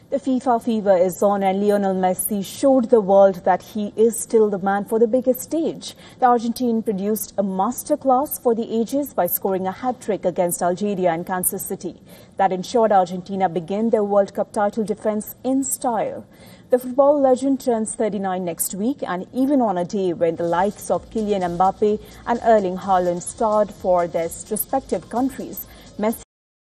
The FIFA fever is on, and Lionel Messi showed the world that he is still the man for the biggest stage. The Argentine produced a masterclass for the ages by scoring a hat-trick against Algeria in Kansas City. That ensured Argentina begin their World Cup title defense in style. The football legend turns 39 next week, and even on a day when the likes of Kylian Mbappe and Erling Haaland starred for their respective countries, Messi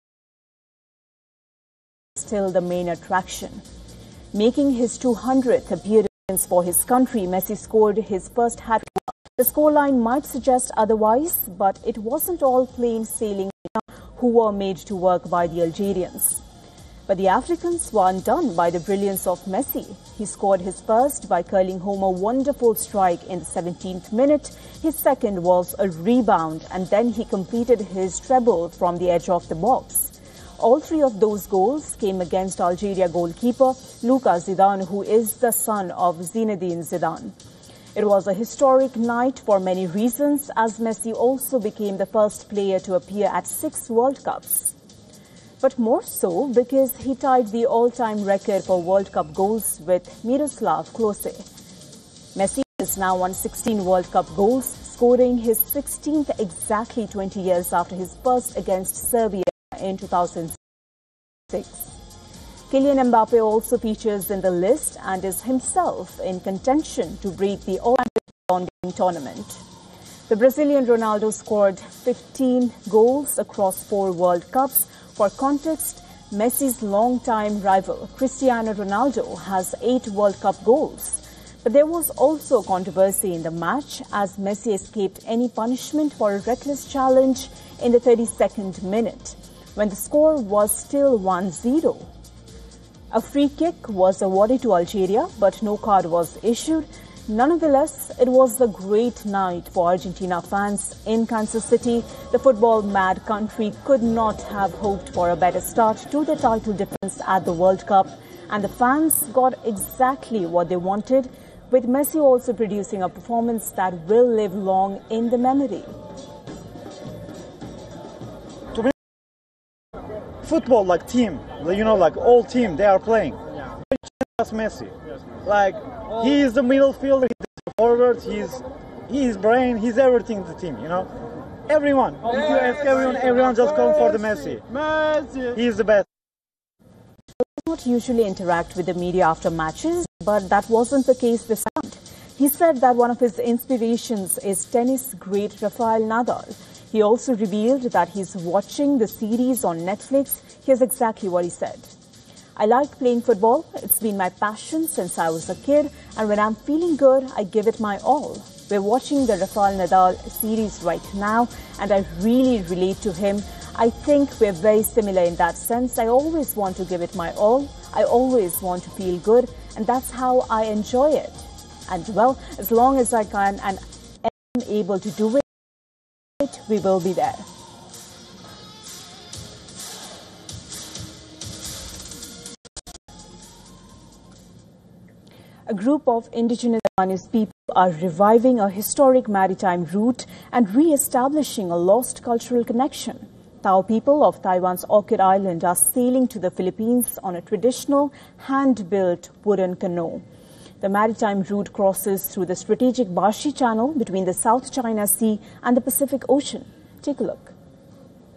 still the main attraction. Making his 200th appearance for his country, Messi scored his first hat-trick. The scoreline might suggest otherwise, but it wasn't all plain sailing who were made to work by the Algerians. But the Africans were undone by the brilliance of Messi. He scored his first by curling home a wonderful strike in the 17th minute. His second was a rebound, and then he completed his treble from the edge of the box. All three of those goals came against Algeria goalkeeper Lucas Zidane, who is the son of Zinedine Zidane. It was a historic night for many reasons, as Messi also became the first player to appear at 6 World Cups. But more so because he tied the all-time record for World Cup goals with Miroslav Klose. Messi is now on 16 World Cup goals, scoring his 16th exactly 20 years after his first against Serbia in 2006. Kylian Mbappe also features in the list and is himself in contention to break the all-time tournament. The Brazilian Ronaldo scored 15 goals across 4 World Cups. For context, Messi's longtime rival Cristiano Ronaldo has 8 World Cup goals. But there was also controversy in the match, as Messi escaped any punishment for a reckless challenge in the 32nd minute, when the score was still 1-0. A free kick was awarded to Algeria, but no card was issued. Nonetheless, it was a great night for Argentina fans in Kansas City. The football-mad country could not have hoped for a better start to the title defense at the World Cup, and the fans got exactly what they wanted, with Messi also producing a performance that will live long in the memory. Football like team, like all team, they are playing. Just Messi. Like, he is the middle fielder, he's the forward, he's brain, he's everything in the team, Everyone, if you ask everyone just come for the Messi. He is the best. He does not usually interact with the media after matches, but that wasn't the case this time. He said that one of his inspirations is tennis great Rafael Nadal. He also revealed that he's watching the series on Netflix. Here's exactly what he said. I like playing football. It's been my passion since I was a kid, and when I'm feeling good, I give it my all. We're watching the Rafael Nadal series right now, and I really relate to him. I think we're very similar in that sense. I always want to give it my all. I always want to feel good, and that's how I enjoy it. And well, as long as I can and am able to do it, we will be there. A group of indigenous Taiwanese people are reviving a historic maritime route and re-establishing a lost cultural connection. Tao people of Taiwan's Orchid Island are sailing to the Philippines on a traditional hand-built wooden canoe. The maritime route crosses through the strategic Bashi Channel between the South China Sea and the Pacific Ocean. Take a look.